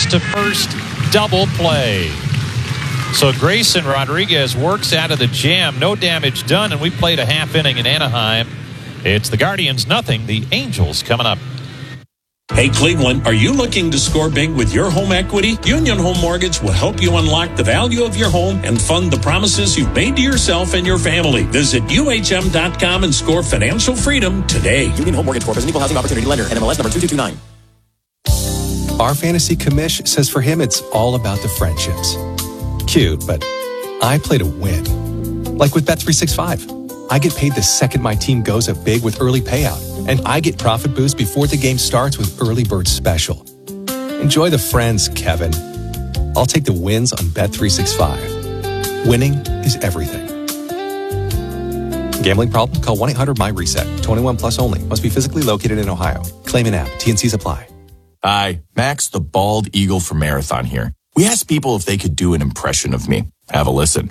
runs to first, double play. So Grayson Rodriguez works out of the jam. No damage done, and we played a half inning in Anaheim. It's the Guardians 0, the Angels coming up. Hey, Cleveland, are you looking to score big with your home equity? Union Home Mortgage will help you unlock the value of your home and fund the promises you've made to yourself and your family. Visit UHM.com and score financial freedom today. Union Home Mortgage Corp is an equal housing opportunity lender. NMLS number 2229. Our fantasy commish says for him it's all about the friendships. Cute, but I play to win. Like with Bet365. I get paid the second my team goes up big with early payout. And I get profit boost before the game starts with Early Bird Special. Enjoy the friends, Kevin. I'll take the wins on Bet365. Winning is everything. Gambling problem? Call 1-800-MY-RESET. 21 plus only. Must be physically located in Ohio. Claim an app. T&Cs apply. Hi, Max the Bald Eagle from Marathon here. We asked people if they could do an impression of me. Have a listen.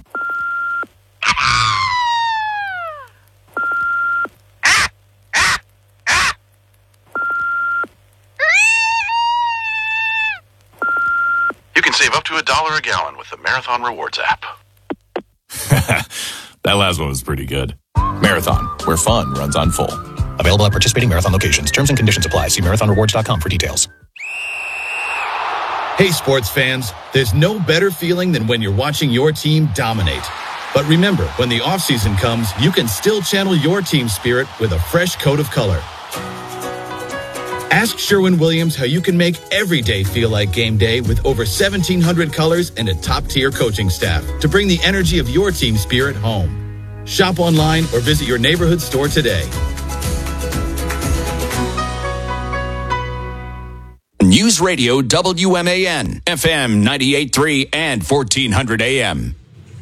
You can save up to $1 a gallon with the Marathon Rewards app. That last one was pretty good. Marathon, where fun runs on full. Available at participating Marathon locations. Terms and conditions apply. See marathonrewards.com for details. Hey, sports fans, there's no better feeling than when you're watching your team dominate. But remember, when the offseason comes, you can still channel your team spirit with a fresh coat of color. Ask Sherwin-Williams how you can make every day feel like game day with over 1,700 colors and a top-tier coaching staff to bring the energy of your team spirit home. Shop online or visit your neighborhood store today. News Radio WMAN, FM 98.3 and 1400 AM.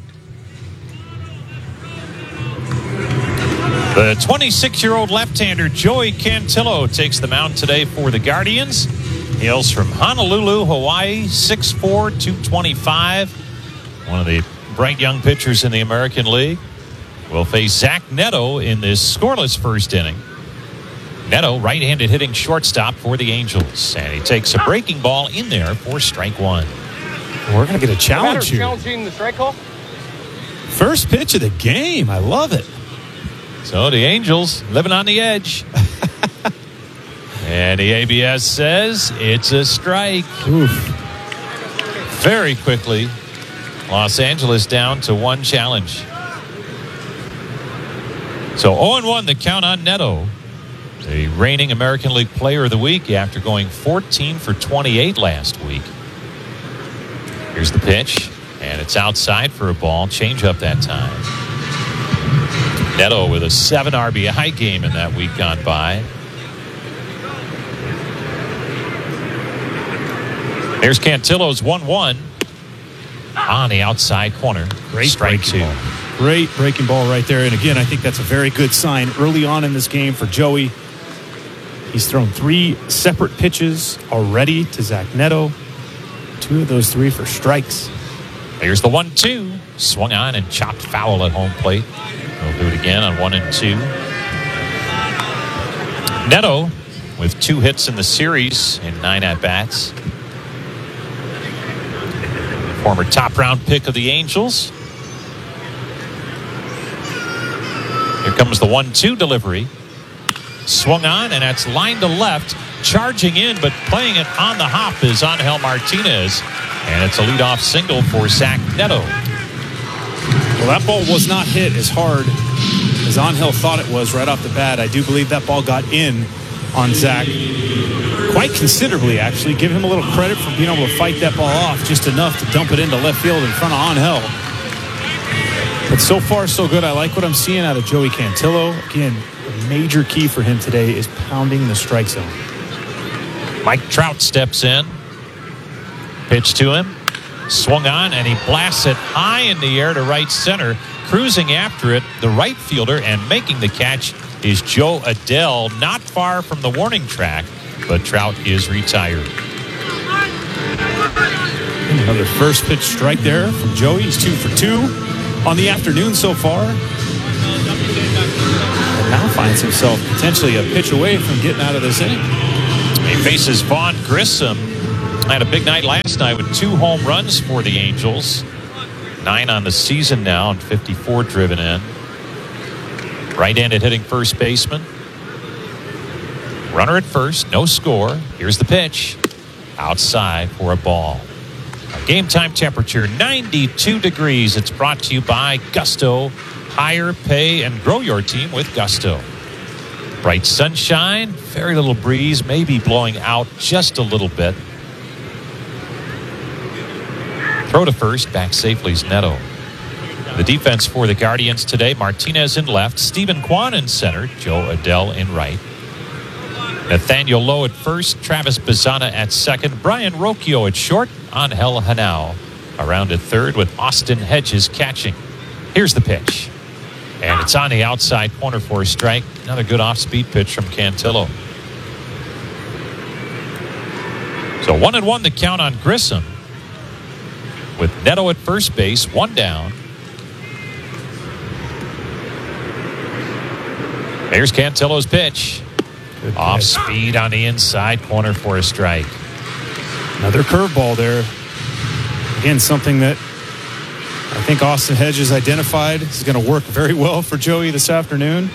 The 26-year-old left-hander Joey Cantillo takes the mound today for the Guardians. Hails from Honolulu, Hawaii, 6'4", 225. One of the bright young pitchers in the American League. Will face Zach Neto in this scoreless first inning. Neto, right-handed hitting shortstop for the Angels. And he takes a breaking ball in there for strike one. We're going to get a challenge here. Challenging the strike call? First pitch of the game. I love it. So the Angels living on the edge. And the ABS says it's a strike. Oof. Very quickly, Los Angeles down to one challenge. So 0-1 the count on Neto, the reigning American League Player of the Week after going 14 for 28 last week. Here's the pitch, and it's outside for a ball. Change up that time. Neto with a 7 RBI game in that week gone by. There's Cantillo's 1-1 on the outside corner. Great strike two. ball. Great breaking ball right there. And again, I think that's a very good sign early on in this game for Joey. He's thrown 3 separate pitches already to Zach Neto. 2 of those 3 for strikes. Here's the 1-2. Swung on and chopped foul at home plate. We'll do it again on 1 and 2. Neto with 2 hits in the series in 9 at-bats. Former top-round pick of the Angels. Here comes the 1-2 delivery. Swung on, and that's line to left. Charging in, but playing it on the hop is Angel Martinez. And it's a leadoff single for Zach Neto. Well, that ball was not hit as hard as Angel thought it was right off the bat. I do believe that ball got in on Zach quite considerably, actually. Give him a little credit for being able to fight that ball off just enough to dump it into left field in front of Angel. But so far, so good. I like what I'm seeing out of Joey Cantillo. Again, a major key for him today is pounding the strike zone. Mike Trout steps in. Pitch to him. Swung on, and he blasts it high in the air to right center. Cruising after it, the right fielder, and making the catch is Joe Adele. Not far from the warning track, but Trout is retired. Another first pitch strike there from Joey. He's 2 for 2 on the afternoon so far. And now finds himself potentially a pitch away from getting out of this inning. He faces Vaughn Grissom Had a big night last night with 2 home runs for the Angels. 9 on the season now and 54 driven in. Right-handed hitting first baseman. Runner at first, no score. Here's the pitch. Outside for a ball. Our game time temperature 92 degrees. It's brought to you by Gusto. Hire, pay, and grow your team with Gusto. Bright sunshine, very little breeze, maybe blowing out just a little bit. Throw to first, back safely is Neto. The defense for the Guardians today, Martinez in left, Stephen Kwan in center, Joe Adele in right. Nathaniel Lowe at first, Travis Bazana at second, Brian Rocchio at short, Angel Hanao around at third with Austin Hedges catching. Here's the pitch. And it's on the outside corner for a strike. Another good off-speed pitch from Cantillo. So 1-1 the count on Grissom. With Neto at first base, 1 down. Here's Cantillo's pitch. Off speed on the inside corner for a strike. Another curveball there. Again, something that I think Austin Hedges identified is going to work very well for Joey this afternoon.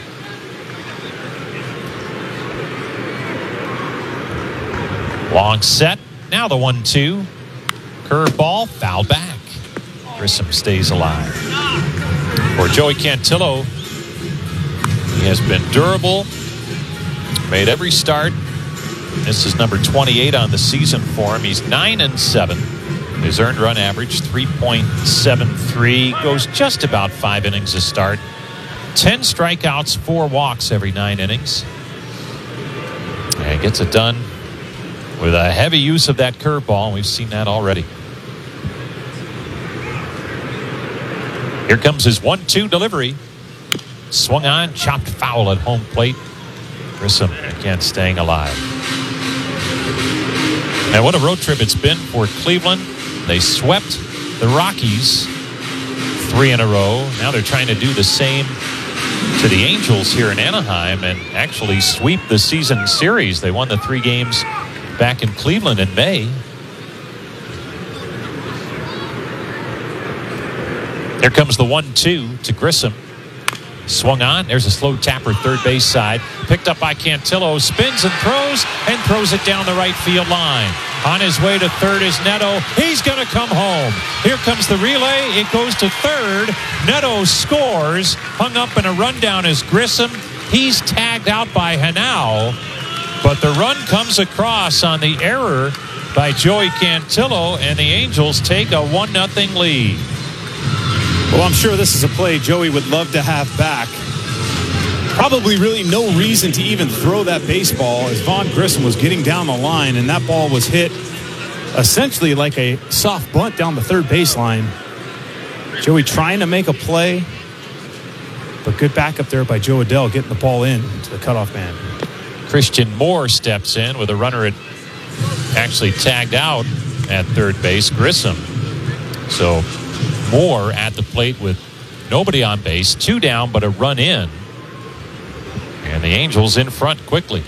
Long set. Now the 1-2. Curveball, foul back. Grissom stays alive. For Joey Cantillo, he has been durable. Made every start. This is number 28 on the season for him. He's 9-7. His earned run average 3.73. Goes just about 5 innings a start. 10 strikeouts, 4 walks every 9 innings. And gets it done with a heavy use of that curveball. We've seen that already. Here comes his 1-2 delivery. Swung on, chopped foul at home plate. Grissom again staying alive. And what a road trip it's been for Cleveland. They swept the Rockies 3 in a row. Now they're trying to do the same to the Angels here in Anaheim and actually sweep the season series. They won the 3 games back in Cleveland in May. Here comes the 1-2 to Grissom. Swung on. There's a slow tapper third base side. Picked up by Cantillo. Spins and throws it down the right field line. On his way to third is Neto. He's going to come home. Here comes the relay. It goes to third. Neto scores. Hung up in a rundown is Grissom. He's tagged out by Hanao. But the run comes across on the error by Joey Cantillo, and the Angels take a 1-0 lead. Well, I'm sure this is a play Joey would love to have back. Probably really no reason to even throw that baseball as Vaughn Grissom was getting down the line, and that ball was hit essentially like a soft bunt down the third baseline. Joey trying to make a play, but good backup there by Joe Adele getting the ball in to the cutoff man. Christian Moore steps in with a runner actually tagged out at third base, Grissom. So Moore at the plate with nobody on base, 2 down, but a run in. And the Angels in front quickly.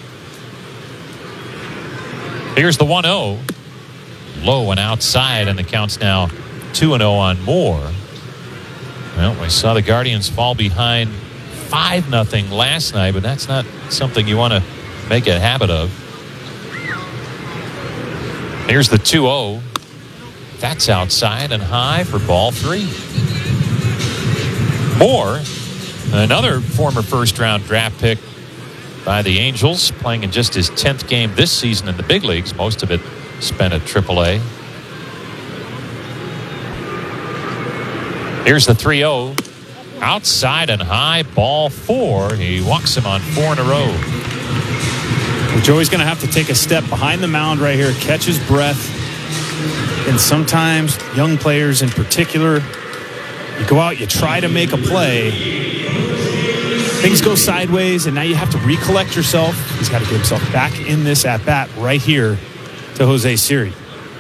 Here's the 1-0. Low and outside, and the count's now 2-0 on Moore. Well, we saw the Guardians fall behind 5-0 last night, but that's not something you want to make a habit of. Here's the 2-0. That's outside and high for ball 3. Moore, another former first-round draft pick by the Angels, playing in just his 10th game this season in the big leagues, most of it spent at AAA. Here's the 3-0. Outside and high, ball 4. He walks him on 4 in a row. Well, Joey's going to have to take a step behind the mound right here, catch his breath. And sometimes young players in particular, you go out, you try to make a play, things go sideways, and now you have to recollect yourself. He's got to get himself back in this at-bat right here to Jose Siri.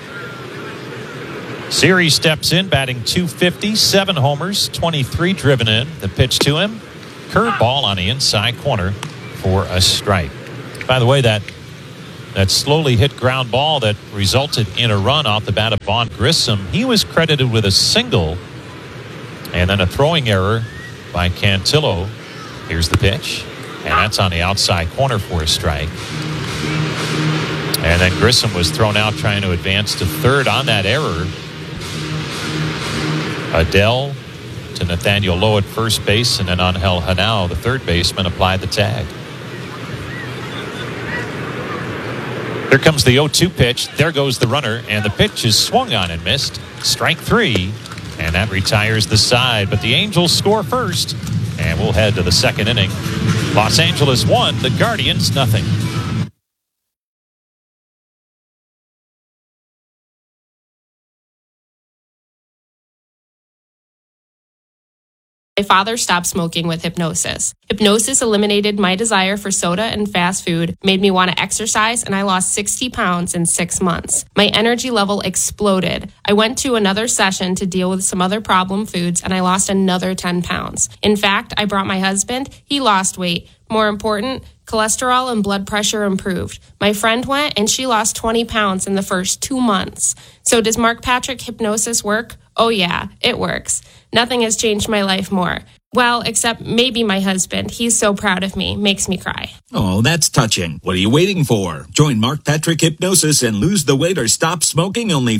Siri steps in, batting .250, 7 homers, 23 driven in. The pitch to him, curveball on the inside corner for a strike. By the way, that that slowly hit ground ball that resulted in a run off the bat of Vaughn Grissom. He was credited with a single and then a throwing error by Cantillo. Here's the pitch, and that's on the outside corner for a strike. And then Grissom was thrown out trying to advance to third on that error. Adele to Nathaniel Lowe at first base, and then Angel Henao, the third baseman, applied the tag. Here comes the 0-2 pitch. There goes the runner, and the pitch is swung on and missed. Strike three, and that retires the side. But the Angels score first, and we'll head to the second inning. Los Angeles 1, the Guardians nothing. My father stopped smoking with hypnosis. Hypnosis eliminated my desire for soda and fast food, made me want to exercise, and I lost 60 pounds in 6 months. My energy level exploded. I went to another session to deal with some other problem foods, and I lost another 10 pounds. In fact, I brought my husband. He lost weight. More important, cholesterol and blood pressure improved. My friend went, and she lost 20 pounds in the first 2 months. So does Mark Patrick hypnosis work? Oh yeah, it works. Nothing has changed my life more. Well, except maybe my husband. He's so proud of me. Makes me cry. Oh, that's touching. What are you waiting for? Join Mark Patrick Hypnosis and lose the weight or stop smoking. Only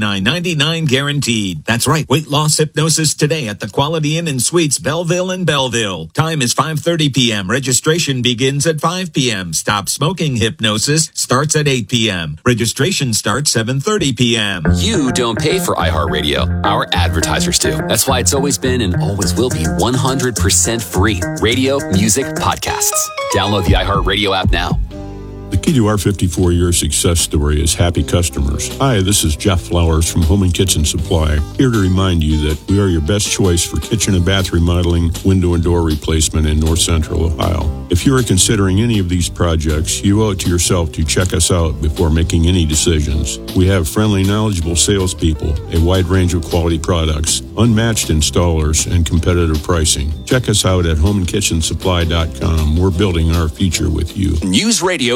$59.99 guaranteed. That's right. Weight loss hypnosis today at the Quality Inn and Suites, Belleville and Belleville. Time is 5:30 p.m. Registration begins at 5 p.m. Stop smoking hypnosis starts at 8 p.m. Registration starts 7:30 p.m. You don't pay for iHeartRadio. Our advertisers do. That's why it's always been and always will be 100% free. Radio, music, podcasts. Download the iHeartRadio app now. The key to our 54-year success story is happy customers. Hi, this is Jeff Flowers from Home and Kitchen Supply, here to remind you that we are your best choice for kitchen and bath remodeling, window and door replacement in North Central Ohio. If you are considering any of these projects, you owe it to yourself to check us out before making any decisions. We have friendly, knowledgeable salespeople, a wide range of quality products, unmatched installers, and competitive pricing. Check us out at homeandkitchensupply.com. We're building our future with you. News Radio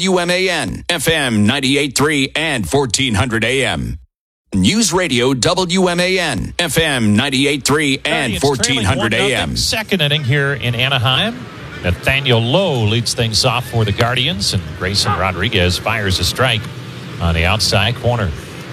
WMAN, FM 98.3 and 1400 AM. News Radio WMAN, FM 98.3 and 1400 AM. Second inning here in Anaheim. Nathaniel Lowe leads things off for the Guardians, and Grayson Rodriguez fires a strike on the outside corner.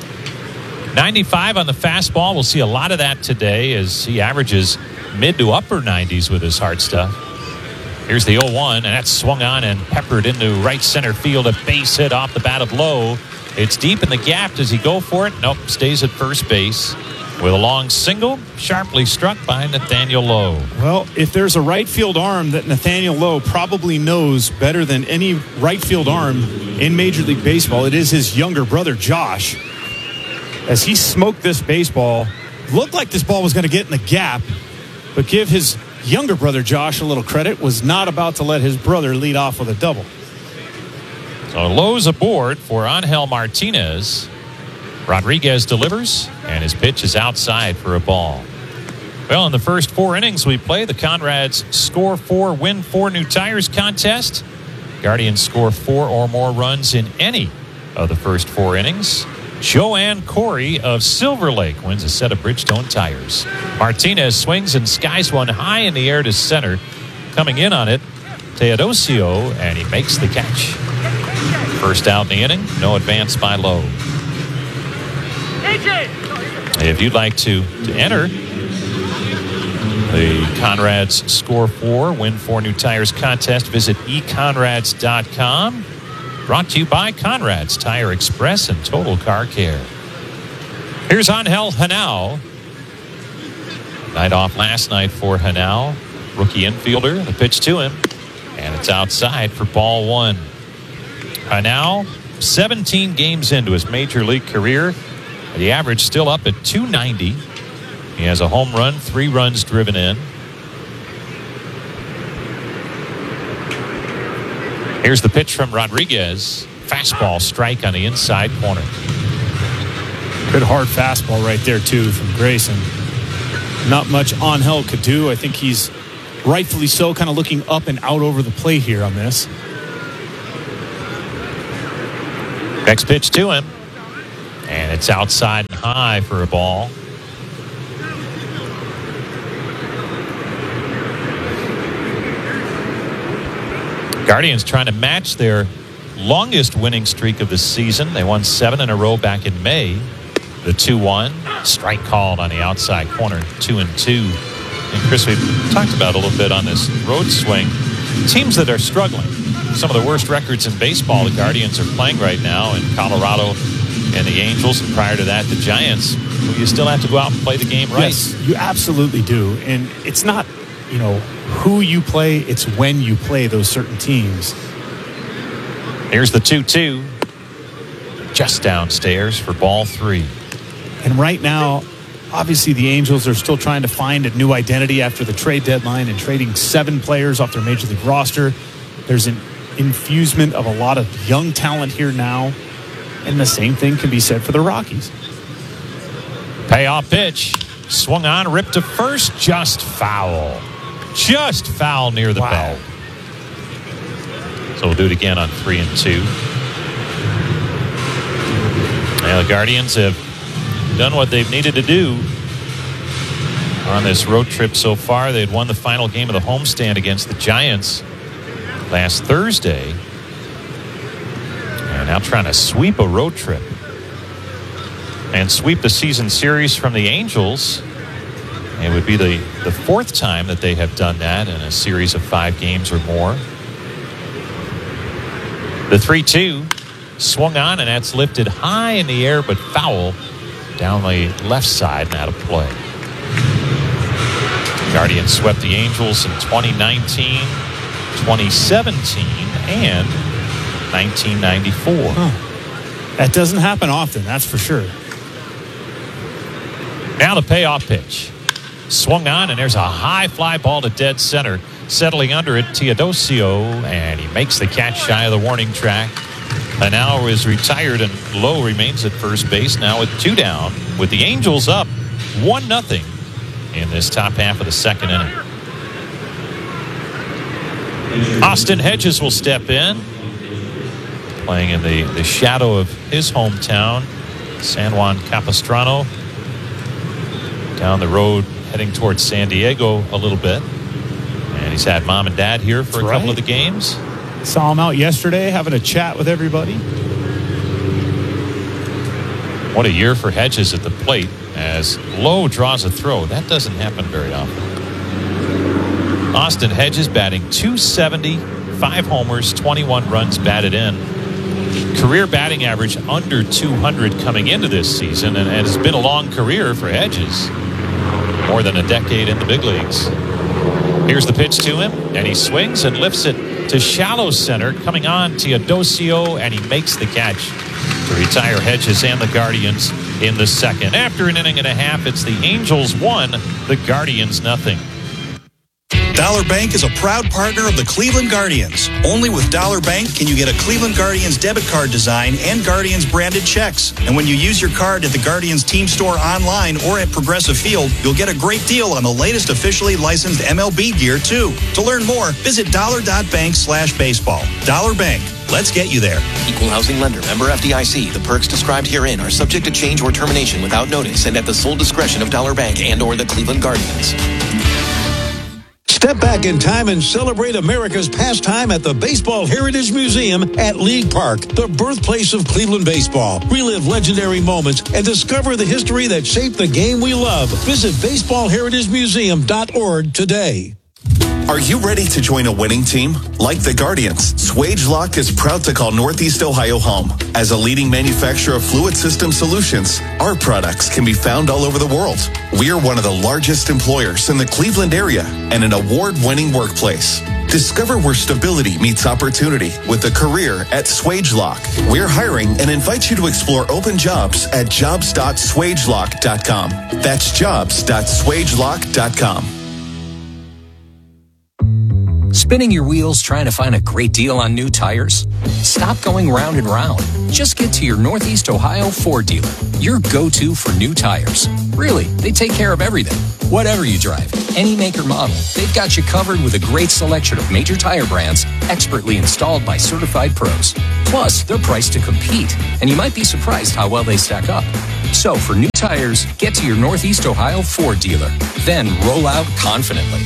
95 on the fastball. We'll see a lot of that today as he averages mid to upper 90s with his hard stuff. Here's the 0-1, and that's swung on and peppered into right center field. A base hit off the bat of Lowe. It's deep in the gap. Does he go for it? Nope, stays at first base with a long single, sharply struck by Nathaniel Lowe. Well, if there's a right field arm that Nathaniel Lowe probably knows better than any right field arm in Major League Baseball, it is his younger brother, Josh. As he smoked this baseball, looked like this ball was going to get in the gap, but give his younger brother Josh a little credit, was not about to let his brother lead off with a double. So Lowe's aboard for Angel Martinez. Rodriguez delivers, and his pitch is outside for a ball. Well, in the first 4 innings we play, the Conrads score 4, win 4 new tires contest. Guardians score 4 or more runs in any of the first 4 innings. Joanne Corey of Silver Lake wins a set of Bridgestone tires. Martinez swings and skies one high in the air to center. Coming in on it, Teodosio, and he makes the catch. First out in the inning, no advance by Lowe. If you'd like to enter the Conrads Score 4, Win 4 New Tires contest, visit econrads.com. Brought to you by Conrad's Tire Express and Total Car Care. Here's Angel Henao. Night off last night for Henao. Rookie infielder. The pitch to him. And it's outside for ball 1. Henao, 17 games into his major league career. The average still up at 290. He has a home run, 3 runs driven in. Here's the pitch from Rodriguez. Fastball strike on the inside corner. Good hard fastball right there, too, from Grayson. Not much Angel could do. I think he's rightfully so kind of looking up and out over the plate here on this. Next pitch to him. And it's outside and high for a ball. Guardians trying to match their longest winning streak of the season. They won 7 in a row back in May. The 2-1. Strike called on the outside corner. 2-2. And Chris, we talked about a little bit on this road swing. Teams that are struggling. Some of the worst records in baseball the Guardians are playing right now in Colorado and the Angels. And prior to that, the Giants. Well, you still have to go out and play the game right. Yes, you absolutely do. And it's not, who you play. It's when you play those certain teams. Here's the 2-2. Just downstairs for ball 3. And right now, obviously the Angels are still trying to find a new identity after the trade deadline and trading 7 players off their Major League roster. There's an infusement of a lot of young talent here now. And the same thing can be said for the Rockies. Payoff pitch. Swung on, ripped to first, just foul. Just foul near the bell. So we'll do it again on 3-2. Now the Guardians have done what they've needed to do on this road trip so far. They had won the final game of the homestand against the Giants last Thursday. And now trying to sweep a road trip and sweep the season series from the Angels. It would be the 4th time that they have done that in a series of 5 games or more. The 3-2 swung on, and that's lifted high in the air but foul down the left side and out of play. Guardians swept the Angels in 2019, 2017, and 1994. That doesn't happen often, that's for sure. Now the payoff pitch. Swung on, and there's a high fly ball to dead center. Settling under it, Teodosio, and he makes the catch shy of the warning track. And now is retired, and Lowe remains at first base now with 2 down, with the Angels up 1-0 in this top half of the second inning. Austin Hedges will step in, playing in the shadow of his hometown, San Juan Capistrano, down the road heading towards San Diego a little bit. And he's had mom and dad here for a couple of the games. Saw him out yesterday having a chat with everybody. What a year for Hedges at the plate as Lowe draws a throw. That doesn't happen very often. Austin Hedges batting .270, 5 homers, 21 runs batted in. Career batting average under 200 coming into this season, and it has been a long career for Hedges. More than a decade in the big leagues. Here's the pitch to him, and he swings and lifts it to shallow center. Coming on, Teodosio, and he makes the catch to retire Hedges and the Guardians in the second. After an inning and a half, it's the Angels 1, the Guardians 0. Dollar Bank is a proud partner of the Cleveland Guardians. Only with Dollar Bank can you get a Cleveland Guardians debit card design and Guardians branded checks. And when you use your card at the Guardians team store online or at Progressive Field, you'll get a great deal on the latest officially licensed MLB gear, too. To learn more, visit dollar.bank/baseball. Dollar Bank. Let's get you there. Equal housing lender. Member FDIC. The perks described herein are subject to change or termination without notice and at the sole discretion of Dollar Bank and or the Cleveland Guardians. Step back in time and celebrate America's pastime at the Baseball Heritage Museum at League Park, the birthplace of Cleveland baseball. Relive legendary moments and discover the history that shaped the game we love. Visit baseballheritagemuseum.org today. Are you ready to join a winning team? Like the Guardians, Swagelok is proud to call Northeast Ohio home. As a leading manufacturer of fluid system solutions, our products can be found all over the world. We are one of the largest employers in the Cleveland area and an award-winning workplace. Discover where stability meets opportunity with a career at Swagelok. We're hiring and invite you to explore open jobs at jobs.swagelok.com. That's jobs.swagelok.com. Spinning your wheels trying to find a great deal on new tires? Stop going round and round. Just get to your Northeast Ohio Ford dealer, your go-to for new tires. Really, they take care of everything. Whatever you drive, any make or model, they've got you covered with a great selection of major tire brands expertly installed by certified pros. Plus, they're priced to compete, and you might be surprised how well they stack up. So, for new tires, get to your Northeast Ohio Ford dealer. Then roll out confidently.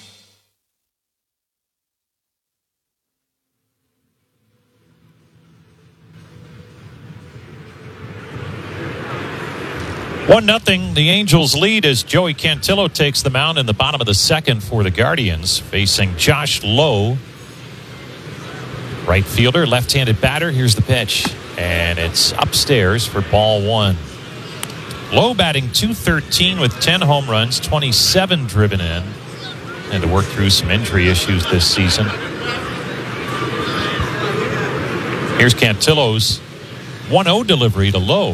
One 0 the Angels lead as Joey Cantillo takes the mound in the bottom of the second for the Guardians, facing Josh Lowe. Right fielder, left-handed batter. Here's the pitch, and it's upstairs for ball one. Lowe batting .213 with 10 home runs, 27 driven in, and to work through some injury issues this season. Here's Cantillo's 1-0 delivery to Lowe.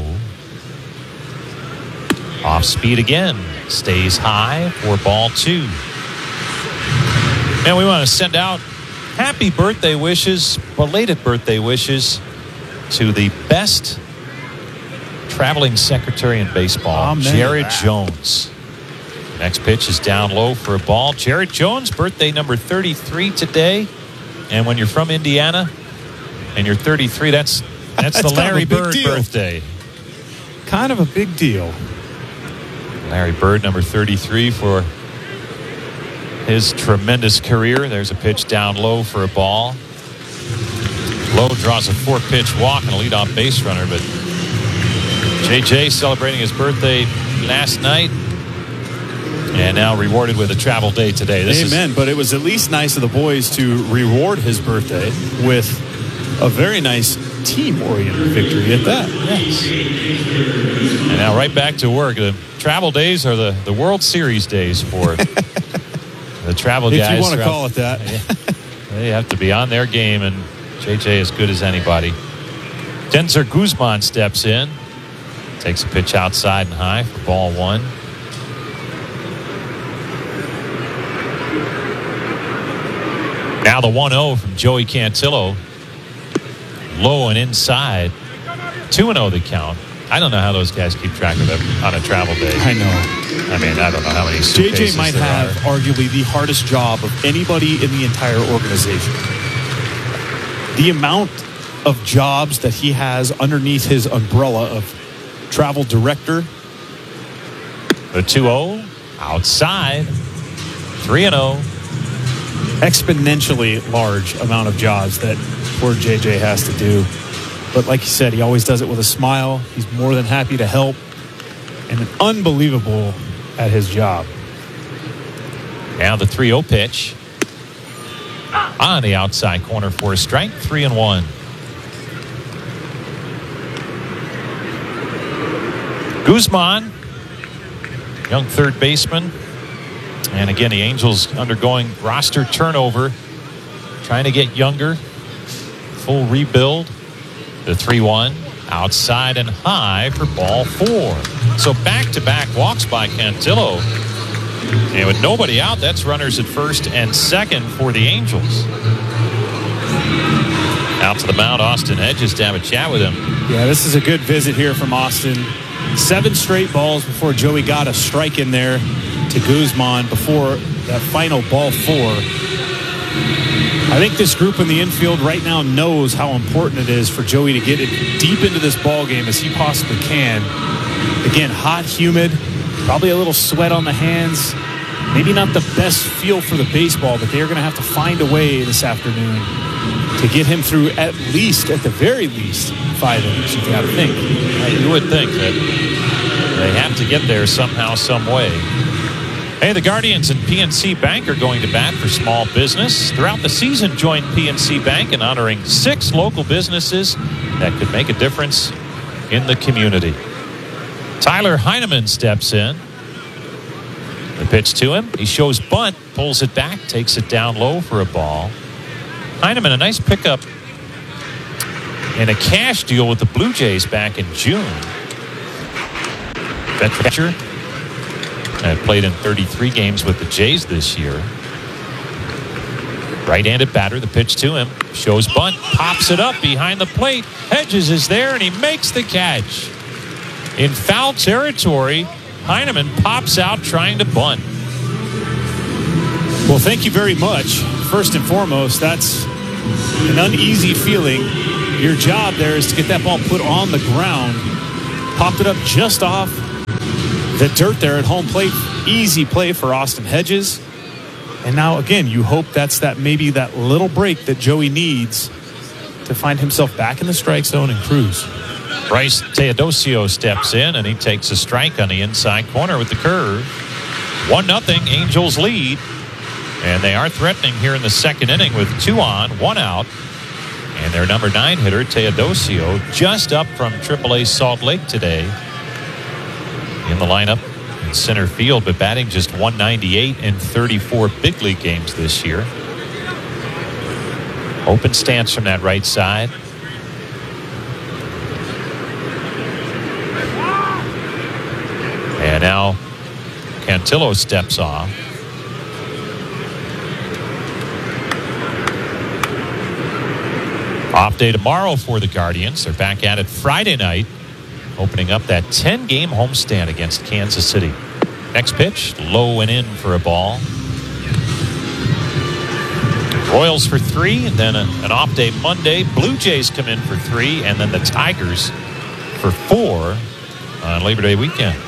Off speed again. Stays high for ball two. And we want to send out happy birthday wishes, belated birthday wishes to the best traveling secretary in baseball, Jared Jones. Next pitch is down low for a ball. Jared Jones, birthday number 33 today. And when you're from Indiana and you're 33, that's the Larry Bird birthday. Kind of a big deal. Larry Bird, number 33 for his tremendous career. There's a pitch down low for a ball. Lowe draws a 4-pitch walk and a leadoff base runner, but JJ celebrating his birthday last night and now rewarded with a travel day today. Amen. But it was at least nice of the boys to reward his birthday with a very nice team-oriented victory at that. Yes. And now right back to work. The travel days are the World Series days for the travel guys. If you want to call it that. They have to be on their game, and JJ as good as anybody. Denzer Guzman steps in. Takes a pitch outside and high for ball one. Now the 1-0 from Joey Cantillo. Low and inside. 2-0 the count. I don't know how those guys keep track of it on a travel day. I know. I mean, I don't know how many suitcases JJ might have arguably the hardest job of anybody in the entire organization. The amount of jobs that he has underneath his umbrella of travel director. The 2-0 outside. 3-0. Exponentially large amount of jobs that poor JJ has to do. But like you said, he always does it with a smile. He's more than happy to help. And unbelievable at his job. Now the 3-0 pitch. On the outside corner for a strike. 3-1. Guzman, young third baseman. And again, the Angels undergoing roster turnover. Trying to get younger. Full rebuild. The 3-1 outside and high for ball four. So back-to-back walks by Cantillo. And with nobody out, that's runners at first and second for the Angels. Out to the mound, Austin Hedges to have a chat with him. Yeah, this is a good visit here from Austin. 7 straight balls before Joey got a strike in there to Guzman before that final ball four. I think this group in the infield right now knows how important it is for Joey to get it deep into this ball game as he possibly can. Again, hot, humid, probably a little sweat on the hands. Maybe not the best feel for the baseball, but they're going to have to find a way this afternoon to get him through at the very least, 5 innings. You got to think. You would think that they have to get there somehow, some way. Hey, the Guardians and PNC Bank are going to bat for small business. Throughout the season, join PNC Bank in honoring 6 local businesses that could make a difference in the community. Tyler Heineman steps in. The pitch to him. He shows bunt, pulls it back, takes it down low for a ball. Heineman, a nice pickup in a cash deal with the Blue Jays back in June. Veteran pitcher. Played in 33 games with the Jays this year. Right-handed batter, the pitch to him. Shows bunt, pops it up behind the plate. Hedges is there, and he makes the catch. In foul territory, Heineman pops out trying to bunt. Well, thank you very much. First and foremost, that's an uneasy feeling. Your job there is to get that ball put on the ground. Popped it up just off the dirt there at home plate. Easy play for Austin Hedges. And now, again, you hope that's maybe that little break that Joey needs to find himself back in the strike zone and cruise. Bryce Teodosio steps in, and he takes a strike on the inside corner with the curve. 1-0, Angels lead. And they are threatening here in the second inning with 2 on, 1 out. And their number 9 hitter, Teodosio, just up from AAA Salt Lake today. In the lineup in center field, but batting just .198 in 34 big league games this year. Open stance from that right side. And now Cantillo steps off. Off day tomorrow for the Guardians. They're back at it Friday night, opening up that 10-game homestand against Kansas City. Next pitch, low and in for a ball. Royals for 3, and then an off day Monday. Blue Jays come in for 3, and then the Tigers for 4 on Labor Day weekend.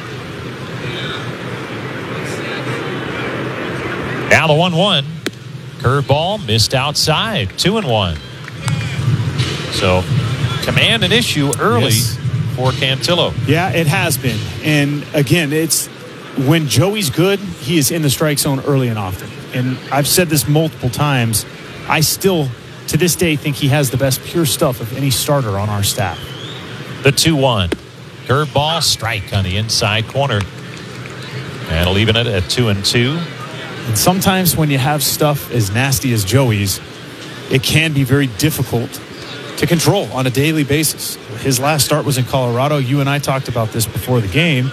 Now the 1-1. Curveball missed outside. 2-1. So command an issue early for Cantillo. Yeah, it has been. And again, it's when Joey's good, he is in the strike zone early and often. And I've said this multiple times. I still, to this day, think he has the best pure stuff of any starter on our staff. The 2-1. Curveball, strike on the inside corner. And leaving it at 2-2. And sometimes when you have stuff as nasty as Joey's, it can be very difficult to control on a daily basis. His last start was in Colorado. You and I talked about this before the game.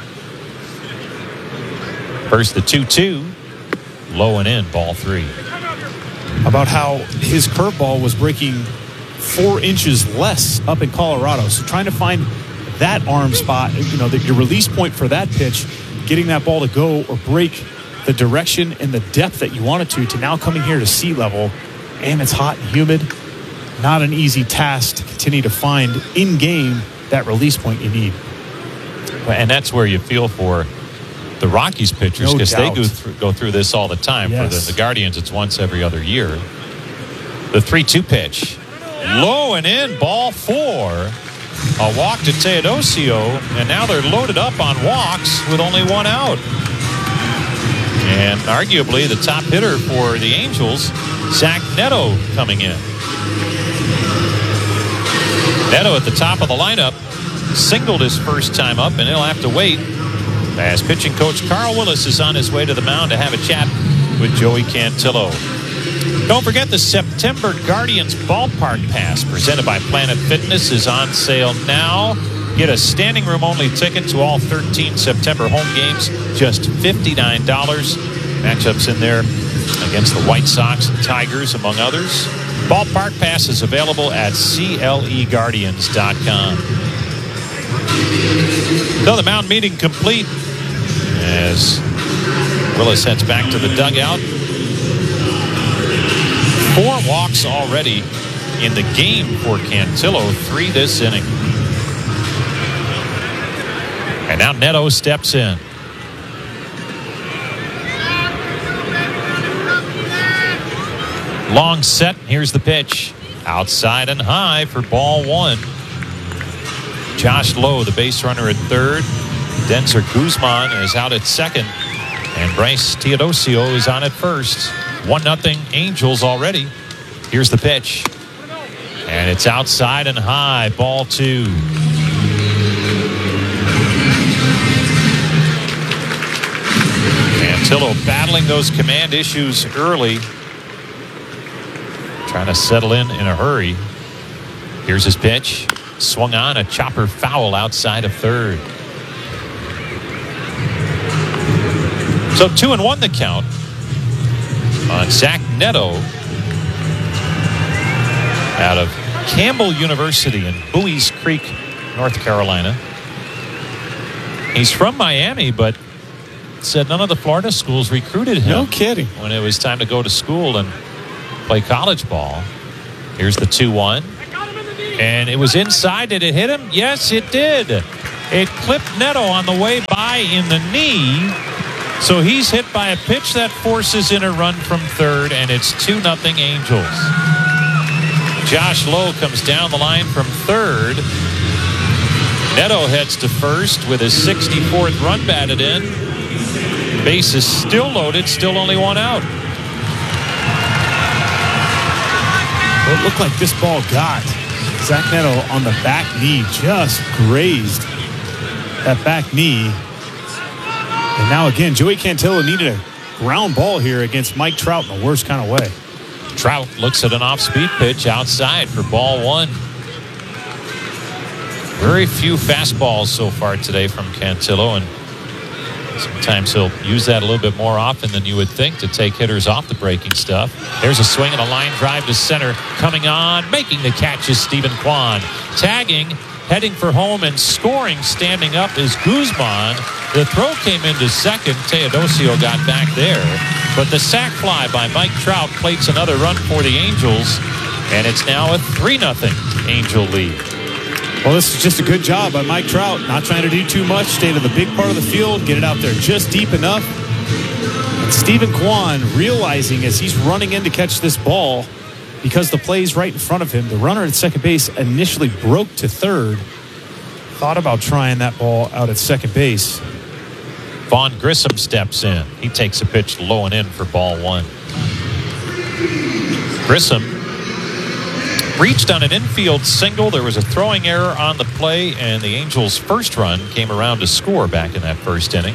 First the 2-2. Low and in, ball 3. About how his curveball was breaking 4 inches less up in Colorado. So trying to find that arm spot, your release point for that pitch, getting that ball to go or break the direction and the depth that you want it to now coming here to sea level, and it's hot and humid. Not an easy task to continue to find in game that release point you need. And that's where you feel for the Rockies pitchers, because they go through this all the time. Yes. For the Guardians, it's once every other year. The 3-2 pitch. Low and in, ball 4. A walk to Teodosio, and now they're loaded up on walks with only 1 out. And arguably the top hitter for the Angels, Zach Neto, coming in. Neto at the top of the lineup, singled his first time up, and he'll have to wait as pitching coach Carl Willis is on his way to the mound to have a chat with Joey Cantillo. Don't forget the September Guardians Ballpark Pass presented by Planet Fitness is on sale now. Get a standing room only ticket to all 13 September home games, just $59. Matchups in there against the White Sox and Tigers, among others. Ballpark Pass is available at CLEGuardians.com. So the mound meeting complete as Willis heads back to the dugout. 4 walks already in the game for Cantillo, 3 this inning. And now Neto steps in. Long set. Here's the pitch. Outside and high for ball 1. Josh Lowe, the base runner at third. Denzer Guzman is out at second. And Bryce Teodosio is on at first. 1-0 Angels already. Here's the pitch. And it's outside and high. Ball 2. Cantillo battling those command issues early. Trying to settle in a hurry. Here's his pitch. Swung on, a chopper foul outside of third. So 2-1 the count on Zach Neto. out of Campbell University in Bowie's Creek, North Carolina. He's from Miami, but said none of the Florida schools recruited him. No kidding. When it was time to go to school and play college ball. Here's the 2-1. And it was inside. Did it hit him? Yes, it did. It clipped Neto on the way by in the knee. So he's hit by a pitch that forces in a run from third, and it's 2-0 Angels. Josh Lowe comes down the line from third. Neto heads to first with his 64th run batted in. Base is still loaded, still only one out. Well, it looked like this ball got Zach Neto on the back knee, just grazed that back knee. And now again, Joey Cantillo needed a ground ball here against Mike Trout in the worst kind of way. Trout looks at an off-speed pitch outside for ball one. Very few fastballs so far today from Cantillo, and sometimes he'll use that a little bit more often than you would think to take hitters off the breaking stuff. There's a swing and a line drive to center. Coming on, making the catch is Stephen Kwan. Tagging, heading for home, and scoring standing up is Guzman. The throw came into second. Teodosio got back there. But the sac fly by Mike Trout plates another run for the Angels, and it's now a 3-0 Angel lead. Well, this is just a good job by Mike Trout. Not trying to do too much. Stay to the big part of the field. Get it out there just deep enough. And Stephen Kwan realizing as he's running in to catch this ball, because the play's right in front of him, the runner at second base initially broke to third. Thought about trying that ball out at second base. Vaughn Grissom steps in. He takes a pitch low and in for ball one. Grissom reached on an infield single. There was a throwing error on the play, and the Angels' first run came around to score back in that first inning.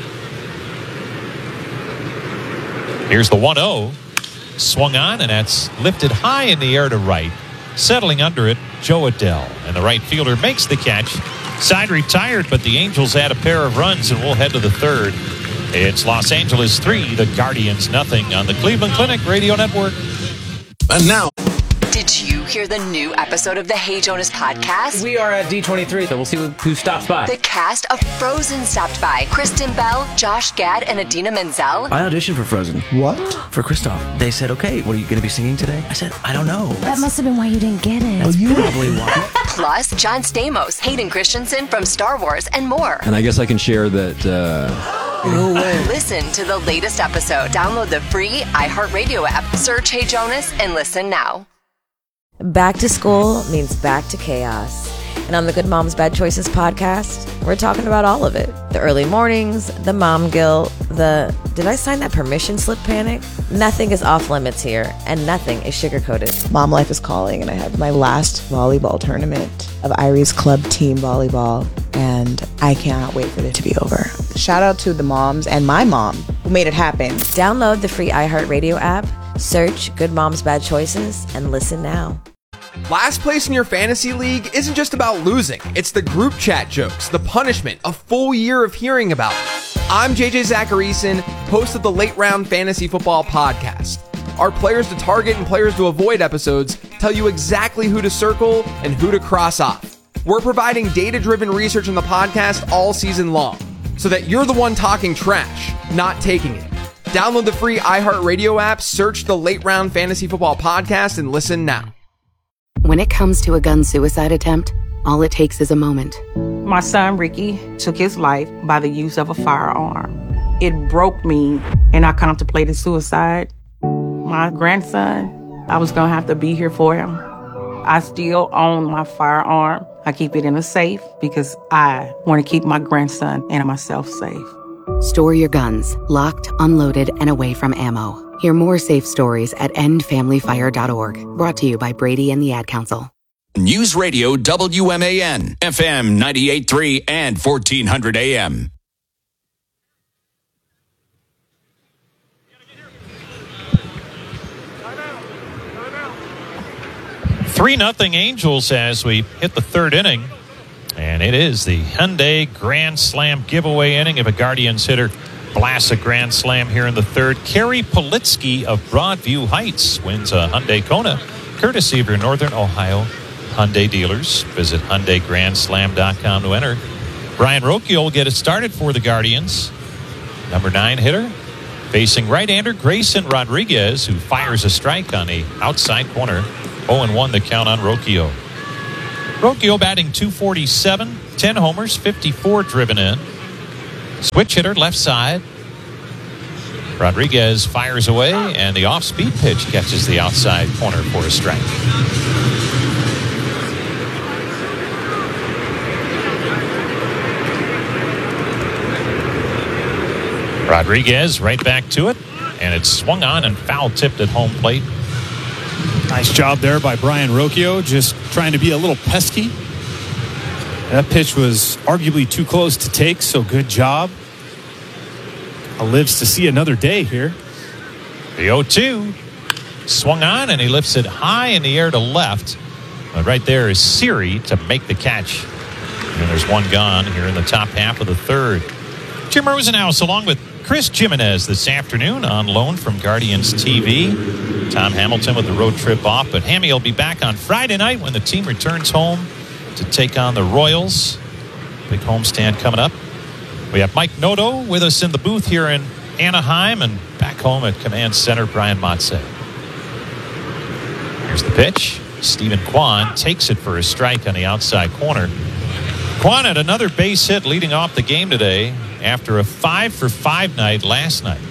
Here's the 1-0. Swung on, and that's lifted high in the air to right. Settling under it, Joe Adell. And the right fielder makes the catch. Side retired, but the Angels add a pair of runs, and we'll head to the third. It's Los Angeles 3, the Guardians 0 on the Cleveland Clinic Radio Network. And now, did you hear the new episode of the Hey Jonas podcast? We are at D23, so we'll see who stops by. The cast of Frozen stopped by. Kristen Bell, Josh Gad, and Idina Menzel. I auditioned for Frozen. What? For Kristoff. They said, okay, what are you going to be singing today? I said, I don't know. That must have been why you didn't get it. That's probably why. Plus, John Stamos, Hayden Christensen from Star Wars, and more. And I guess I can share that... No way. Listen to the latest episode. Download the free iHeartRadio app. Search Hey Jonas and listen now. Back to school means back to chaos. And on the Good Moms Bad Choices podcast, we're talking about all of it. The early mornings, the mom guilt, the did I sign that permission slip panic? Nothing is off limits here, and nothing is sugar-coated. Mom life is calling, and I have my last volleyball tournament of Irie's club team volleyball, and I cannot wait for it to be over. Shout out to the moms and my mom who made it happen. Download the free iHeartRadio app, search Good Moms Bad Choices, and listen now. Last place in your fantasy league isn't just about losing. It's the group chat jokes, the punishment, a full year of hearing about it. I'm JJ Zacharyson, host of the Late Round Fantasy Football Podcast. Our players to target and players to avoid episodes tell you exactly who to circle and who to cross off. We're providing data-driven research in the podcast all season long, so that you're the one talking trash, not taking it. Download the free iHeartRadio app, search the Late Round Fantasy Football Podcast, and listen now. When it comes to a gun suicide attempt, all it takes is a moment. My son, Ricky, took his life by the use of a firearm. It broke me, and I contemplated suicide. My grandson, I was going to have to be here for him. I still own my firearm. I keep it in a safe because I want to keep my grandson and myself safe. Store your guns, locked, unloaded, and away from ammo. Hear more safe stories at endfamilyfire.org. Brought to you by Brady and the Ad Council. News Radio WMAN, FM 98.3 and 1400 AM. Three 3-0 Angels as we hit the third inning. And it is the Hyundai Grand Slam giveaway inning. If a Guardians hitter blasts a grand slam here in the third, Kerry Politsky of Broadview Heights wins a Hyundai Kona courtesy of your Northern Ohio Hyundai dealers. Visit HyundaiGrandSlam.com to enter. Brian Rocchio will get it started for the Guardians. Number 9 hitter. Facing right-hander Grayson Rodriguez, who fires a strike on the outside corner. 0-1 the count on Rocchio. Rocchio batting .247, 10 homers, 54 driven in. Switch hitter left side. Rodriguez fires away, and the off-speed pitch catches the outside corner for a strike. Rodriguez right back to it, and it's swung on and foul tipped at home plate. Nice job there by Brian Rocchio, just trying to be a little pesky. That pitch was arguably too close to take, so good job. Lives to see another day here. The 0-2 swung on, and he lifts it high in the air to left. But right there is Siri to make the catch. And there's one gone here in the top half of the third. Jim Rosenhaus along with Chris Jimenez this afternoon on loan from Guardians TV. Tom Hamilton with the road trip off, but Hammy will be back on Friday night when the team returns home to take on the Royals. Big homestand coming up. We have Mike Noto with us in the booth here in Anaheim, and back home at Command Center, Brian Motze. Here's the pitch. Stephen Kwan takes it for a strike on the outside corner. Kwan had another base hit leading off the game today after a 5-for-5 night last night.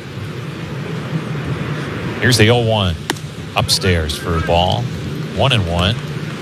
Here's the 0-1. Upstairs for a ball. 1-1.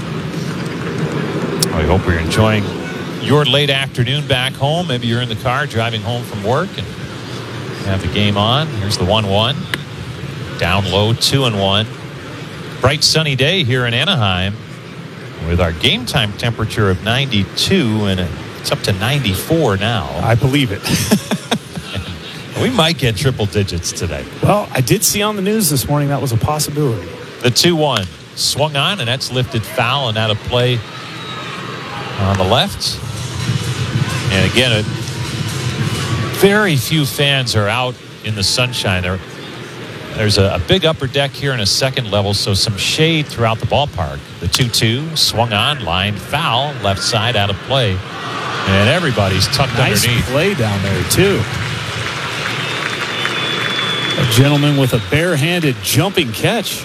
We hope you're enjoying your late afternoon back home. Maybe you're in the car driving home from work and have the game on. Here's the 1-1. Down low, 2-1. Bright sunny day here in Anaheim with our game time temperature of 92, and it's up to 94 now. I believe it. We might get triple digits today. Well, I did see on the news this morning that was a possibility. The 2-1 swung on, and that's lifted foul and out of play on the left. And again, very few fans are out in the sunshine. There's a big upper deck here in a second level, so some shade throughout the ballpark. The 2-2 swung on, lined foul, left side out of play. And everybody's tucked underneath. Nice play down there, too. A gentleman with a barehanded jumping catch.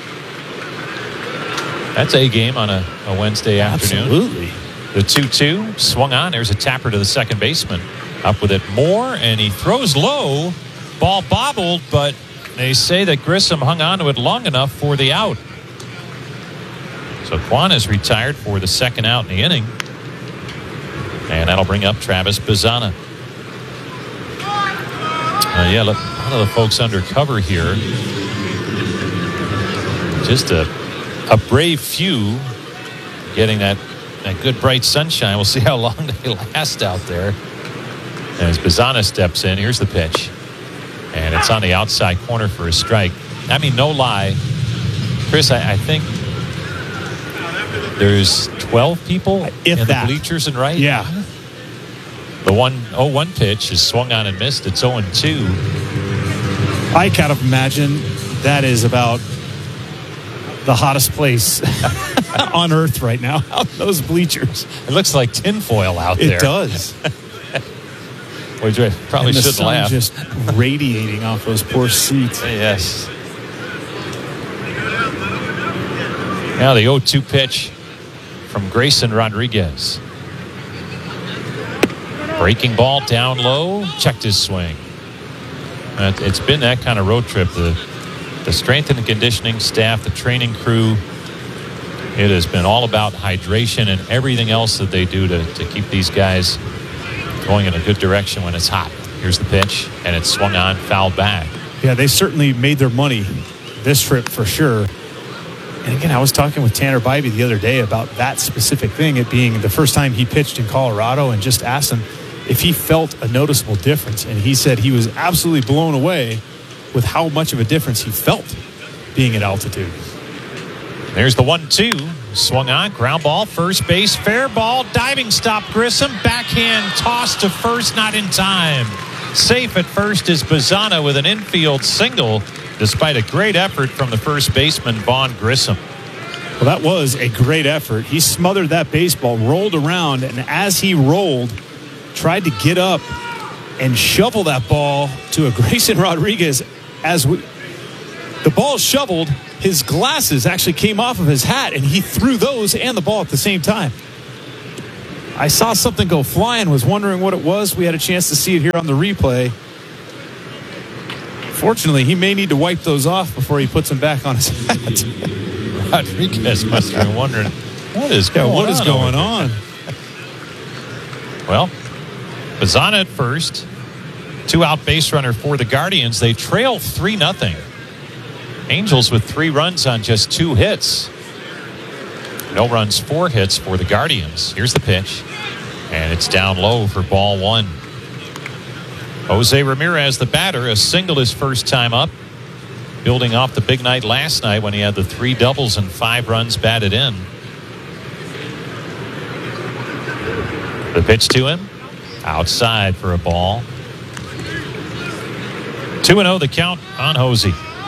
That's a game on a Wednesday afternoon. Absolutely. The 2-2 swung on. There's a tapper to the second baseman. Up with it Moore, and he throws low. Ball bobbled, but they say that Grissom hung on to it long enough for the out. So Kwan is retired for the second out in the inning. And that'll bring up Travis Bazzana. A lot of the folks under cover here. Just a brave few getting that good bright sunshine. We'll see how long they last out there. As Bazzana steps in, here's the pitch. And it's on the outside corner for a strike. I mean, no lie. Chris, I think there's 12 people in the bleachers and right. Yeah. The 1-0-1 pitch is swung on and missed. It's 0-2. I kind of imagine that is about the hottest place on earth right now, out those bleachers. It looks like tinfoil out there. It does. Well, probably shouldn't laugh. Just radiating off those poor seats. Yes. Now the 0-2 pitch from Grayson Rodriguez. Breaking ball down low, checked his swing. It's been that kind of road trip. The strength and conditioning staff, the training crew, it has been all about hydration and everything else that they do to keep these guys going in a good direction when it's hot. Here's the pitch, and it's swung on, fouled back. Yeah, they certainly made their money this trip for sure. And again, I was talking with Tanner Bybee the other day about that specific thing, it being the first time he pitched in Colorado, and just asked him if he felt a noticeable difference. And he said he was absolutely blown away with how much of a difference he felt being at altitude. There's the 1-2. Swung on, ground ball, first base, fair ball, diving stop Grissom, backhand toss to first, not in time. Safe at first is Bazzana with an infield single. despite a great effort from the first baseman, Vaughn Grissom. Well, that was a great effort. He smothered that baseball, rolled around, and as he rolled, tried to get up and shovel that ball to a Grayson Rodriguez. The ball shoveled, his glasses actually came off of his hat, and he threw those and the ball at the same time. I saw something go flying, was wondering what it was. We had a chance to see it here on the replay. Fortunately, he may need to wipe those off before he puts them back on his hat. Rodriguez must have been wondering, what is going on? Well, Bazzana at first. 2-out base runner for the Guardians. They trail 3-0. Angels with 3 runs on just 2 hits. No runs, 4 hits for the Guardians. Here's the pitch. And it's down low for ball 1. Jose Ramirez, the batter, a single his first time up. Building off the big night last night when he had the 3 doubles and 5 runs batted in. The pitch to him. Outside for a ball. 2-0 the count on Jose.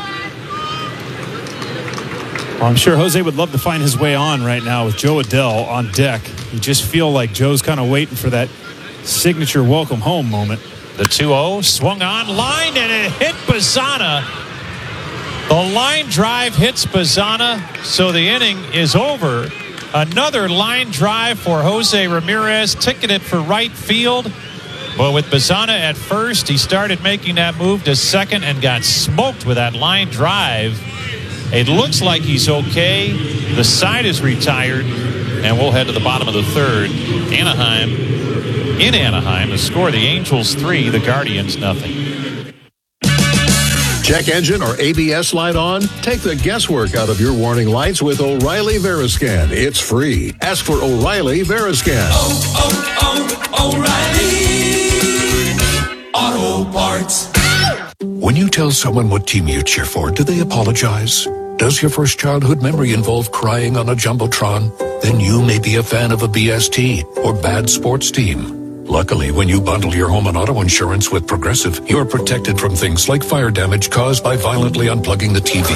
Well, I'm sure Jose would love to find his way on right now with Joe Adell on deck. You just feel like Joe's kind of waiting for that signature welcome home moment. The 2-0 swung on, line, and it hit Bazzana. The line drive hits Bazzana, so the inning is over. Another line drive for Jose Ramirez, ticketed for right field. But with Bazzana at first, he started making that move to second and got smoked with that line drive. It looks like he's okay. The side is retired, and we'll head to the bottom of the third. Anaheim, the score, the Angels 3, the Guardians 0. Check engine or ABS light on? Take the guesswork out of your warning lights with O'Reilly Veriscan. It's free. Ask for O'Reilly Veriscan. O'Reilly Auto Parts. When you tell someone what team you cheer for, do they apologize? Does your first childhood memory involve crying on a Jumbotron? Then you may be a fan of a BST or bad sports team. Luckily, when you bundle your home and auto insurance with Progressive, you're protected from things like fire damage caused by violently unplugging the TV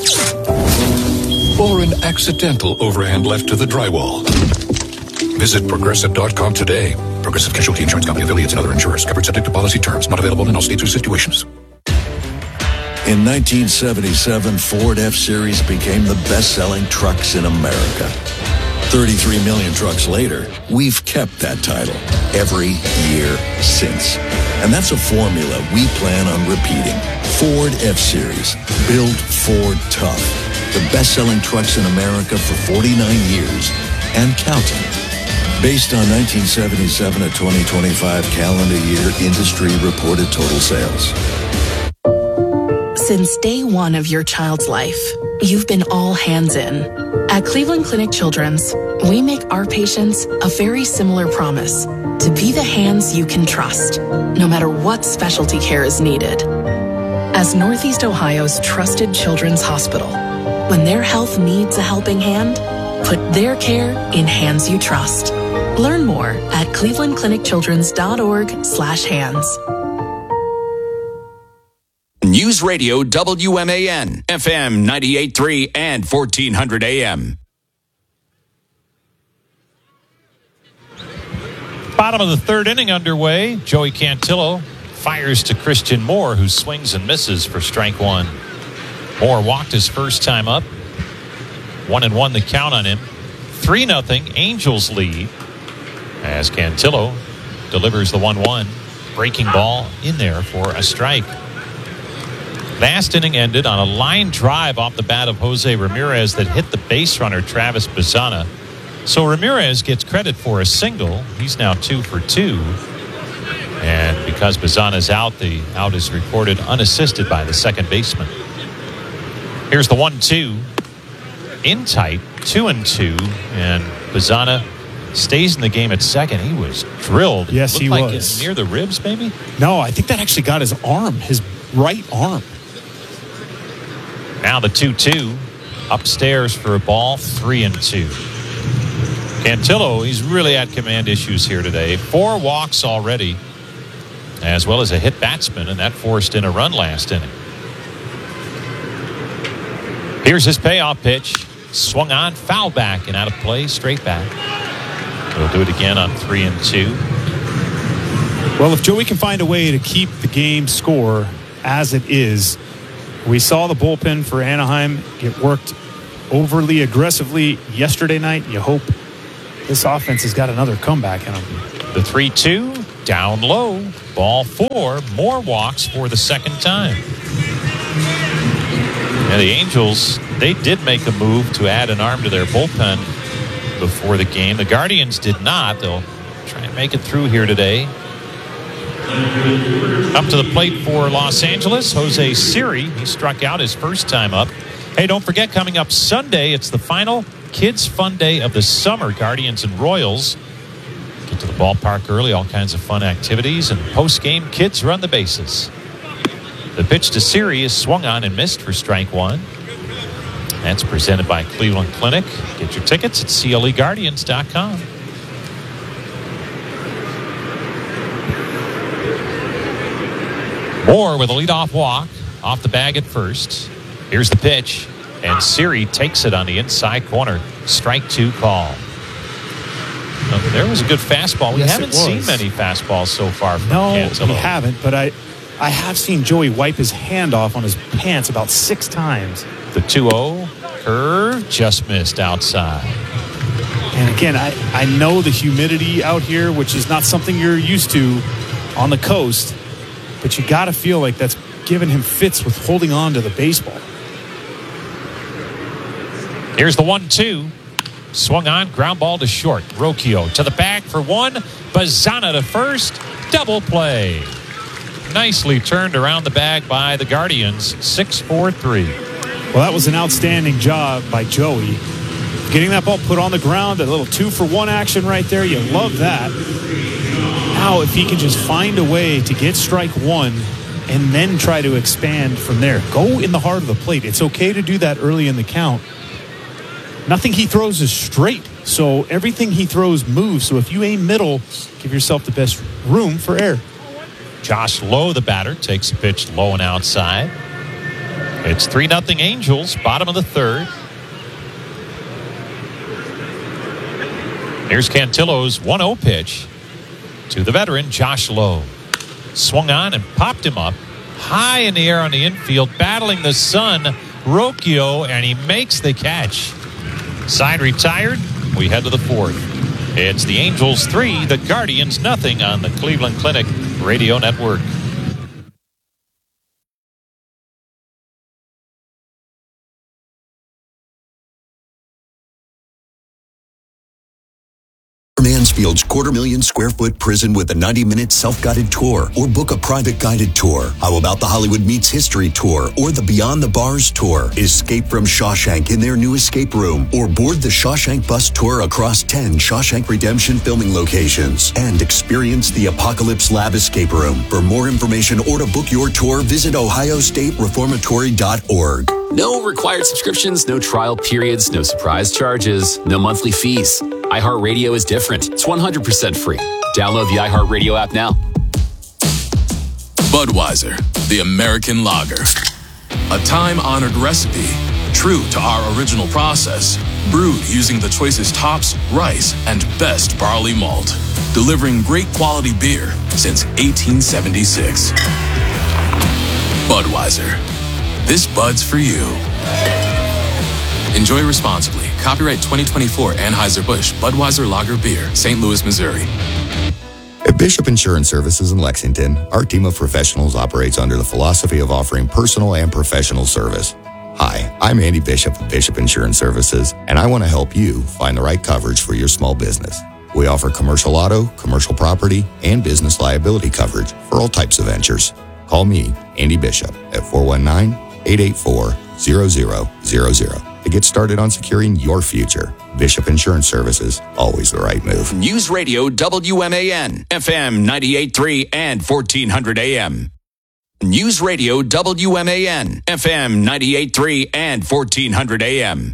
or an accidental overhand left to the drywall. Visit Progressive.com today. Progressive Casualty Insurance Company, affiliates, and other insurers. Covered subject to policy terms. Not available in all states or situations. In 1977, Ford F-Series became the best-selling trucks in America. 33 million trucks later, we've kept that title every year since. And that's a formula we plan on repeating. Ford F-Series. Build Ford tough. The best-selling trucks in America for 49 years and counting. Based on 1977 to 2025 calendar year industry reported total sales. Since day one of your child's life, you've been all hands in. At Cleveland Clinic Children's, we make our patients a very similar promise to be the hands you can trust, no matter what specialty care is needed. As Northeast Ohio's trusted children's hospital, when their health needs a helping hand, put their care in hands you trust. Learn more at clevelandclinicchildrens.org/hands. News Radio WMAN, FM 98.3 and 1400 AM. Bottom of the third inning underway. Joey Cantillo fires to Christian Moore, who swings and misses for strike 1. Moore walked his first time up. 1-1 the count on him. 3-0 Angels lead as Cantillo delivers the 1-1. Breaking ball in there for a strike. Last inning ended on a line drive off the bat of Jose Ramirez that hit the base runner Travis Bazzana. So Ramirez gets credit for a single. He's now 2 for 2. And because Bazzana's out, the out is recorded unassisted by the second baseman. Here's the 1-2. In tight, 2-2. And Bazzana stays in the game at second. He was drilled. Yes, he like was. Near the ribs, maybe? No, I think that actually got his arm, his right arm. Now the 2-2. Upstairs for a ball, 3-2. Cantillo, he's really had command issues here today. 4 walks already, as well as a hit batsman, and that forced in a run last inning. Here's his payoff pitch. Swung on, foul back, and out of play, straight back. He'll do it again on 3-2. Well, if Joey can find a way to keep the game score as it is, we saw the bullpen for Anaheim get worked overly aggressively yesterday night. You hope this offense has got another comeback in them. The 3-2, down low, ball 4, more walks for the second time. And the Angels, they did make a move to add an arm to their bullpen before the game. The Guardians did not. They'll try and make it through here today. Up to the plate for Los Angeles, Jose Siri. He struck out his first time up. Hey, don't forget, coming up Sunday, it's the final Kids Fun Day of the summer. Guardians and Royals get to the ballpark early, all kinds of fun activities, and post-game kids run the bases. The pitch to Siri is swung on and missed for strike one. That's presented by Cleveland Clinic. Get your tickets at CLEGuardians.com. Moore with a leadoff walk off the bag at first. Here's the pitch, and Siri takes it on the inside corner. Strike two call. There was a good fastball. We haven't seen many fastballs so far from Cantillo. No, we haven't, but I have seen Joey wipe his hand off on his pants about 6 times. The 2-0 curve just missed outside. And again, I know the humidity out here, which is not something you're used to on the coast, but you got to feel like that's giving him fits with holding on to the baseball. Here's the 1-2. Swung on, ground ball to short. Rocchio to the bag for one. Bazzana to first. Double play. Nicely turned around the bag by the Guardians. 6-4-3. Well, that was an outstanding job by Joey. Getting that ball put on the ground, a little 2-for-1 action right there. You love that. Now, if he can just find a way to get strike one and then try to expand from there. Go in the heart of the plate. It's okay to do that early in the count. Nothing he throws is straight, so everything he throws moves. So if you aim middle, give yourself the best room for air. Josh Lowe, the batter, takes a pitch low and outside. It's 3-0 Angels, bottom of the third. Here's Cantillo's 1-0 pitch to the veteran, Josh Lowe. Swung on and popped him up high in the air on the infield, battling the sun, Rocchio, and he makes the catch. Side retired. We head to the fourth. It's the Angels 3, the Guardians 0 on the Cleveland Clinic Radio Network. Mansfield's 250,000 square foot prison with a 90-minute self-guided tour, or book a private guided tour. How about the Hollywood Meets History tour or the Beyond the Bars tour? Escape from Shawshank in their new escape room, or board the Shawshank bus tour across 10 Shawshank Redemption filming locations and experience the Apocalypse Lab escape room. For more information or to book your tour, visit ohiostatereformatory.org. No required subscriptions, no trial periods, no surprise charges, no monthly fees. iHeartRadio is different. It's 100% free. Download the iHeartRadio app now. Budweiser, the American lager. A time-honored recipe, true to our original process, brewed using the choicest hops, rice, and best barley malt, delivering great quality beer since 1876. Budweiser. This Bud's for you. Enjoy responsibly. Copyright 2024 Anheuser-Busch Budweiser Lager Beer, St. Louis, Missouri. At Bishop Insurance Services in Lexington, our team of professionals operates under the philosophy of offering personal and professional service. Hi, I'm Andy Bishop of Bishop Insurance Services, and I want to help you find the right coverage for your small business. We offer commercial auto, commercial property, and business liability coverage for all types of ventures. Call me, Andy Bishop, at 419-884-0000 to get started on securing your future. Bishop Insurance Services, always the right move. News Radio WMAN, FM 98.3 and 1400 AM. News Radio WMAN, FM 98.3 and 1400 AM.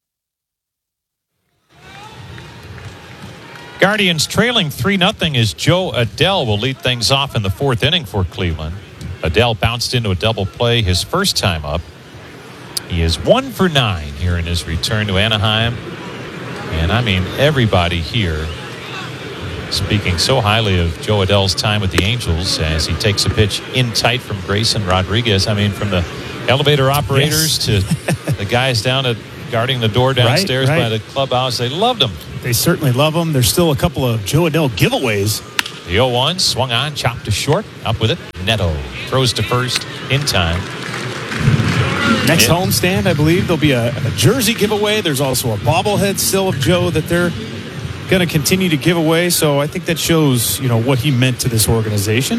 Guardians trailing 3-0 as Joe Adell will lead things off in the fourth inning for Cleveland. Adell bounced into a double play his first time up. He is 1 for 9 here in his return to Anaheim. And I mean, everybody here speaking so highly of Jo Adell's time with the Angels as he takes a pitch in tight from Grayson Rodriguez. I mean, from the elevator operators to the guys down at guarding the door downstairs by the clubhouse. They loved him. They certainly love him. There's still a couple of Jo Adell giveaways. The 0-1 swung on, chopped to short, up with it. Neto throws to first in time. Next homestand, I believe there'll be a jersey giveaway. There's also a bobblehead still of Joe that they're going to continue to give away. So I think that shows, what he meant to this organization.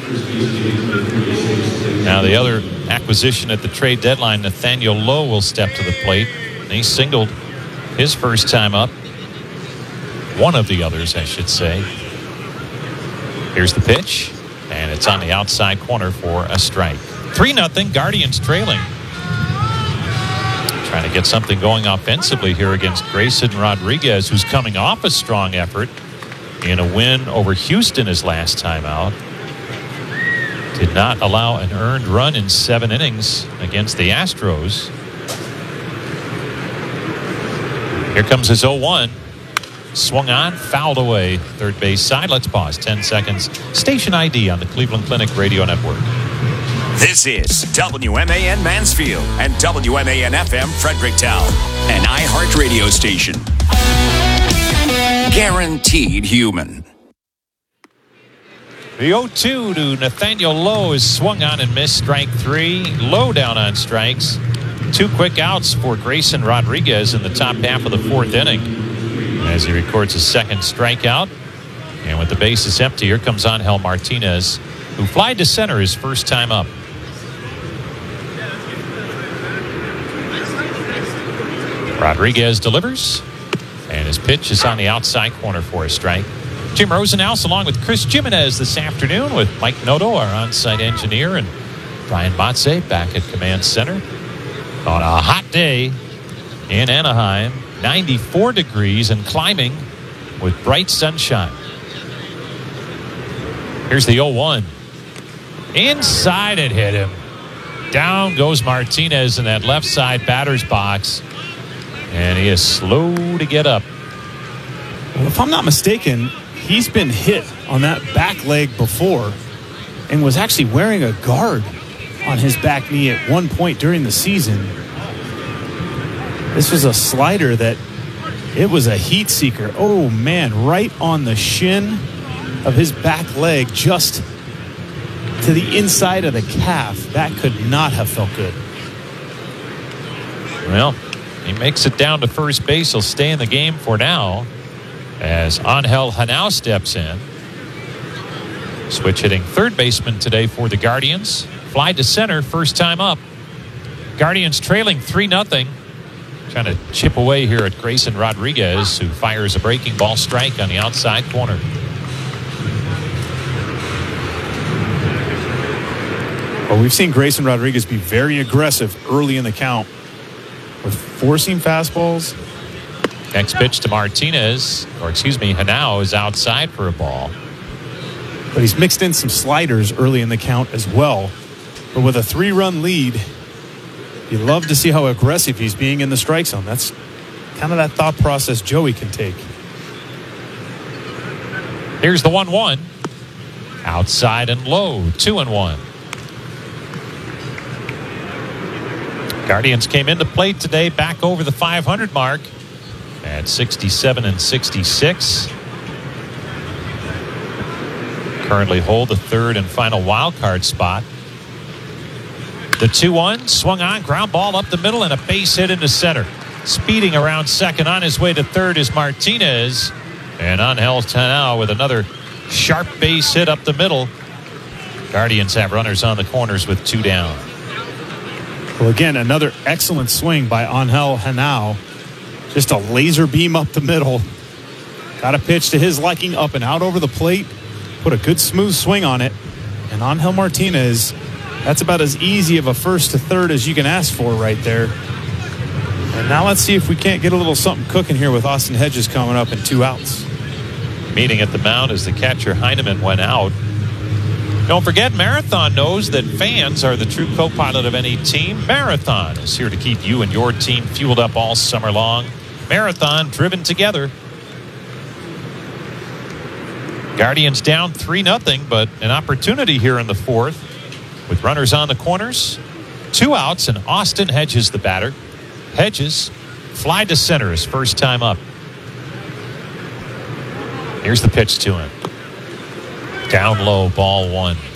Now the other acquisition at the trade deadline, Nathaniel Lowe will step to the plate. He singled his first time up. One of the others, I should say. Here's the pitch, and it's on the outside corner for a strike. 3-0, Guardians trailing. Trying to get something going offensively here against Grayson Rodriguez, who's coming off a strong effort in a win over Houston his last time out. Did not allow an earned run in 7 innings against the Astros. Here comes his 0-1. Swung on, fouled away, third base side. Let's pause 10 seconds. Station ID on the Cleveland Clinic Radio Network. This is WMAN Mansfield and WMAN FM Fredericktown, an iHeart radio station. Guaranteed human. The 0-2 to Nathaniel Lowe is swung on and missed, strike 3. Lowe down on strikes. 2 quick outs for Grayson Rodriguez in the top half of the 4th inning as he records his second strikeout. And with the bases empty, here comes Angel Martinez, who flied to center his first time up. Rodriguez delivers, and his pitch is on the outside corner for a strike. Jim Rosenhaus along with Chris Jimenez this afternoon with Mike Noto, our on-site engineer, and Brian Botze back at Command Center on a hot day in Anaheim. 94 degrees and climbing with bright sunshine. Here's the 0-1. Inside it hit him. Down goes Martinez in that left side batter's box. And he is slow to get up. Well, if I'm not mistaken, he's been hit on that back leg before and was actually wearing a guard on his back knee at one point during the season. This was a slider that it was a heat seeker. Oh, man, right on the shin of his back leg, just to the inside of the calf. That could not have felt good. Well, he makes it down to first base. He'll stay in the game for now as Angel Hanau steps in. Switch hitting third baseman today for the Guardians. Fly to center, first time up. Guardians trailing 3-0. Trying to chip away here at Grayson Rodriguez, who fires a breaking ball strike on the outside corner. Well, we've seen Grayson Rodriguez be very aggressive early in the count with forcing fastballs. Next pitch to Martinez, Hanau is outside for a ball. But he's mixed in some sliders early in the count as well. But with a 3-run lead, you love to see how aggressive he's being in the strike zone. That's kind of that thought process Joey can take. Here's the 1-1. Outside and low, 2-1. Guardians came into play today back over the 500 mark at 67-66. Currently hold the third and final wild card spot. The 2-1 swung on, ground ball up the middle, and a base hit into center. Speeding around second on his way to third is Martinez. And Angel Hanau with another sharp base hit up the middle. Guardians have runners on the corners with 2 down. Well, again, another excellent swing by Angel Hanau. Just a laser beam up the middle. Got a pitch to his liking, up and out over the plate. Put a good smooth swing on it. And Angel Martinez, that's about as easy of a first to third as you can ask for right there. And now let's see if we can't get a little something cooking here with Austin Hedges coming up in 2 outs. Meeting at the mound as the catcher Heineman went out. Don't forget, Marathon knows that fans are the true co-pilot of any team. Marathon is here to keep you and your team fueled up all summer long. Marathon, driven together. Guardians down 3-0, but an opportunity here in the fourth with runners on the corners. 2 outs, and Austin Hedges the batter. Hedges fly to center his first time up. Here's the pitch to him. Down low, ball 1.